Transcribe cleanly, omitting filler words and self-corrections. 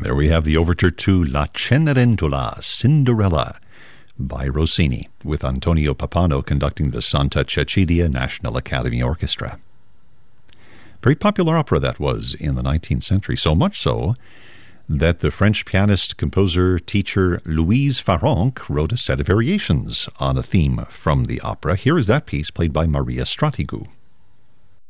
There we have the overture to La Cenerentola, Cinderella, by Rossini, with Antonio Pappano conducting the Santa Cecilia National Academy Orchestra. Very popular opera that was in the 19th century, so much so that the French pianist, composer, teacher Louise Farrenc wrote a set of variations on a theme from the opera. Here is that piece played by Maria Stratigou.